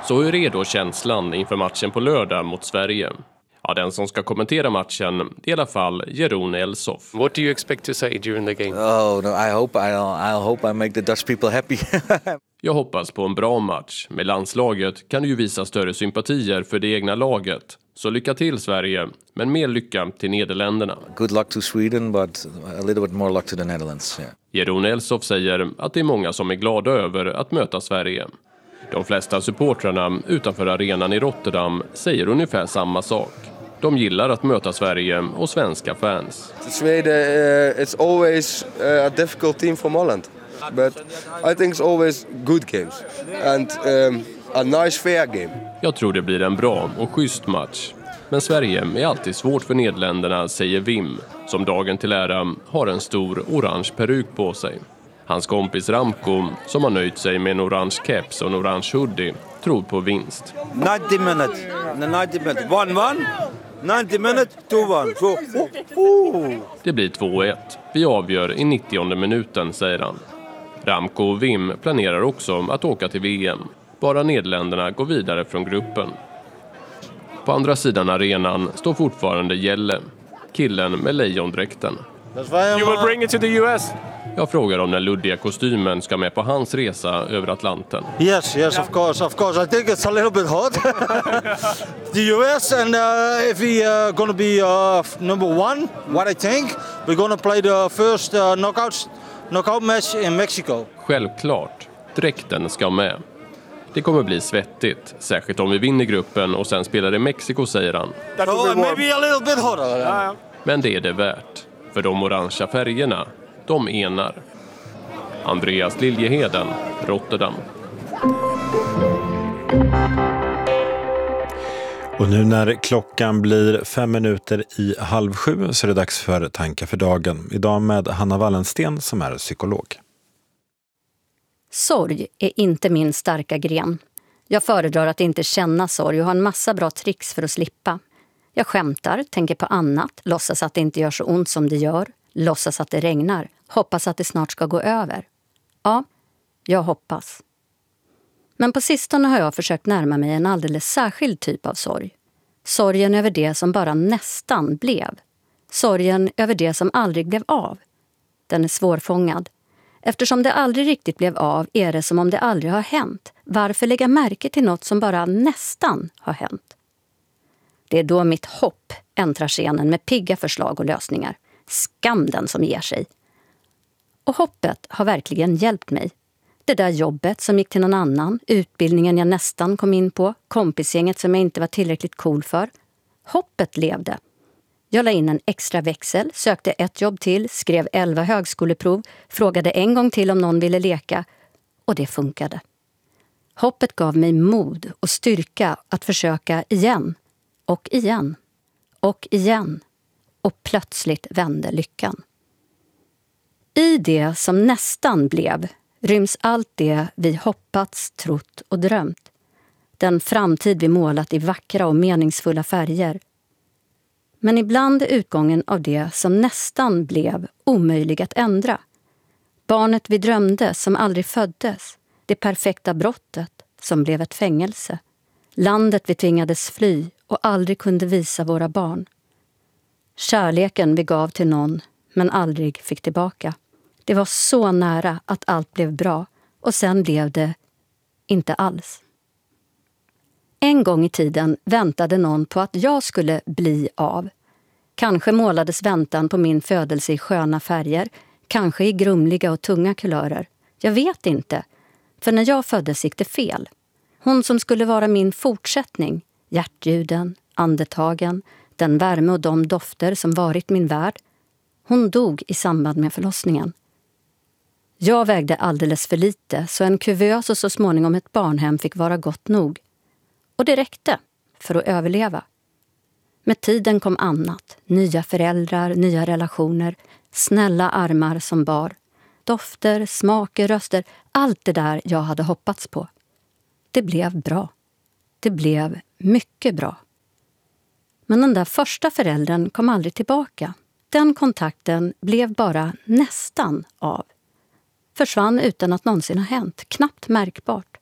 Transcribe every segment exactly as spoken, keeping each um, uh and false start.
Så hur är då känslan inför matchen på lördag mot Sverige? Ja, den som ska kommentera matchen är i alla fall Jeroen Elsoff. What do you expect to say during the game? Oh, no, I hope I'll, I'll hope I make the Dutch people happy. Jag hoppas på en bra match. Med landslaget kan du ju visa större sympatier för det egna laget. Så lycka till Sverige, men mer lycka till Nederländerna. Good luck to Sweden, but a little bit more luck to the Netherlands. Yeah. Jeroen Elsoff säger att det är många som är glada över att möta Sverige. De flesta supportrarna utanför arenan i Rotterdam säger ungefär samma sak. De gillar att möta Sverige och svenska fans. Sweden, uh, it's always uh, a difficult team from Holland. But I think it's always good games. And um, a nice fair game. Jag tror det blir en bra och schysst match. Men Sverige är alltid svårt för Nederländerna, säger Wim, som dagen till ära har en stor orange peruk på sig. Hans kompis Ramko, som har nöjt sig med en orange keps och en orange hoodie, tror på vinst. nittio minutes. nittio minutes. one one. nittio minutes, two one. So, oh, oh. Det blir två ett. Vi avgör i nittionde minuten, säger han. Ramko och Wim planerar också att åka till V M. Bara Nederländerna går vidare från gruppen. På andra sidan arenan står fortfarande Jelle, killen med lejondräkten. You will bring it to the U S? Jag frågar om den luddiga kostymen ska med på hans resa över Atlanten. Yes, yes, of course, of course. I think it's a little bit hot. The U S, and uh, if we are uh, going to be uh, number one, what I think, we're going to play the first uh, knockout, knockout match in Mexico. Självklart, dräkten ska med. Det kommer bli svettigt, särskilt om vi vinner gruppen och sen spelar i Mexiko, säger han. So, maybe a little bit hotter. Yeah. Men det är det värt, för de orangea färgerna, de enar. Andreas Liljeheden, Rotterdam. Och nu när klockan blir fem minuter i halv sju så är det dags för tankar för dagen. Idag med Hanna Wallensten som är psykolog. Sorg är inte min starka gren. Jag föredrar att inte känna sorg och har en massa bra tricks för att slippa. Jag skämtar, tänker på annat, låtsas att det inte gör så ont som det gör, låtsas att det regnar, hoppas att det snart ska gå över. Ja, jag hoppas. Men på sistone har jag försökt närma mig en alldeles särskild typ av sorg. Sorgen över det som bara nästan blev. Sorgen över det som aldrig blev av. Den är svårfångad. Eftersom det aldrig riktigt blev av är det som om det aldrig har hänt. Varför lägga märke till något som bara nästan har hänt? Det är då mitt hopp äntrar scenen med pigga förslag och lösningar. Skam den som ger sig. Och hoppet har verkligen hjälpt mig. Det där jobbet som gick till någon annan, utbildningen jag nästan kom in på, kompisgänget som jag inte var tillräckligt cool för. Hoppet levde. Jag la in en extra växel, sökte ett jobb till, skrev elva högskoleprov, frågade en gång till om någon ville leka och det funkade. Hoppet gav mig mod och styrka att försöka igen och igen och igen och plötsligt vände lyckan. I det som nästan blev ryms allt det vi hoppats, trott och drömt. Den framtid vi målat i vackra och meningsfulla färger. Men ibland är utgången av det som nästan blev omöjlig att ändra. Barnet vi drömde som aldrig föddes. Det perfekta brottet som blev ett fängelse. Landet vi tvingades fly och aldrig kunde visa våra barn. Kärleken vi gav till någon men aldrig fick tillbaka. Det var så nära att allt blev bra och sen blev det inte alls. En gång i tiden väntade någon på att jag skulle bli av. Kanske målades väntan på min födelse i sköna färger, kanske i grumliga och tunga kulörer. Jag vet inte, för när jag föddes gick det fel. Hon som skulle vara min fortsättning, hjärtljuden, andetagen, den värme och de dofter som varit min värld, hon dog i samband med förlossningen. Jag vägde alldeles för lite så en kuvös och så småningom ett barnhem fick vara gott nog. Och det räckte för att överleva. Med tiden kom annat. Nya föräldrar, nya relationer, snälla armar som bar. Dofter, smaker, röster, allt det där jag hade hoppats på. Det blev bra. Det blev mycket bra. Men den där första föräldern kom aldrig tillbaka. Den kontakten blev bara nästan av. Försvann utan att någonsin ha hänt, knappt märkbart.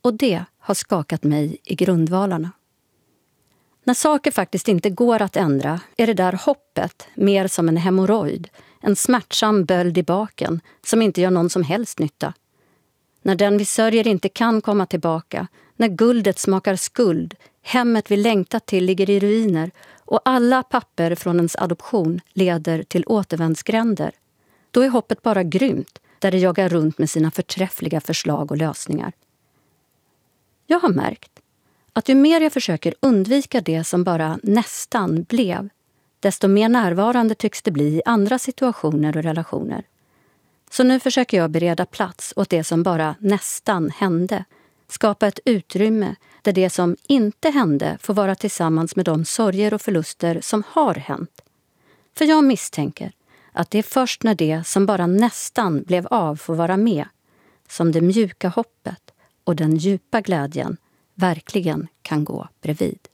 Och det har skakat mig i grundvalarna. När saker faktiskt inte går att ändra är det där hoppet mer som en hemorrojd, en smärtsam böld i baken som inte gör någon som helst nytta. När den vi sörjer inte kan komma tillbaka, när guldet smakar skuld, hemmet vi längtat till ligger i ruiner och alla papper från ens adoption leder till återvändsgränder, då är hoppet bara grymt där det jagar runt med sina förträffliga förslag och lösningar. Jag har märkt att ju mer jag försöker undvika det som bara nästan blev, desto mer närvarande tycks det bli i andra situationer och relationer. Så nu försöker jag bereda plats åt det som bara nästan hände, skapa ett utrymme där det som inte hände får vara tillsammans med de sorger och förluster som har hänt. För jag misstänker att det är först när det som bara nästan blev av får vara med som det mjuka hoppet och den djupa glädjen verkligen kan gå bredvid.